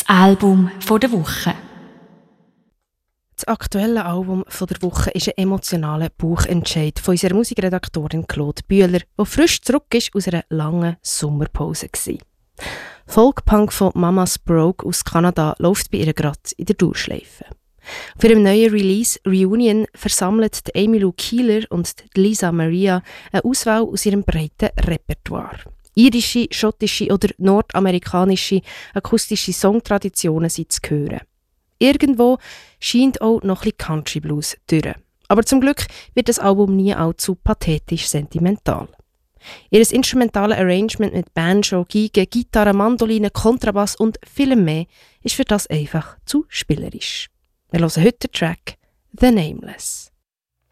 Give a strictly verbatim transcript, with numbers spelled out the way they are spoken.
Album von der Woche. Das aktuelle Album von der Woche ist ein emotionaler Bauchentscheid von unserer Musikredaktorin Claude Bühler, die frisch zurück ist aus einer langen Sommerpause war. Folkpunk von Mamas Broke aus Kanada läuft bei ihr gerade in der Durchschleife. Für ihrem neuen Release Reunion versammelt Emmylou Keeler und Lisa Maria eine Auswahl aus ihrem breiten Repertoire. Irische, schottische oder nordamerikanische akustische Songtraditionen sind zu hören. Irgendwo scheint auch noch ein bisschen Country Blues durch. Aber zum Glück wird das Album nie allzu pathetisch sentimental. Ihr instrumentales Arrangement mit Banjo, Geige, Gitarre, Mandoline, Kontrabass und vielem mehr ist für das einfach zu spielerisch. Wir hören heute den Track «The Nameless».